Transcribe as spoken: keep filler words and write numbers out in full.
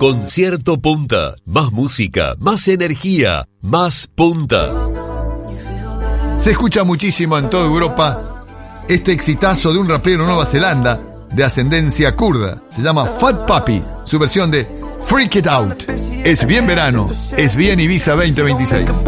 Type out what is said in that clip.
Concierto Punta. Más música, más energía, más punta. Se escucha muchísimo en toda Europa este exitazo de un rapero de Nueva Zelanda de ascendencia kurda. Se llama Fat Papi, su versión de Freak It Out. Es bien verano, es bien Ibiza veinte veintiséis.